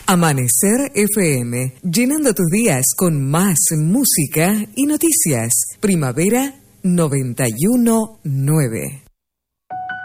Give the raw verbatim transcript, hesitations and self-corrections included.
Amanecer F M, llenando tus días con más música y noticias. Primavera noventa y uno nueve.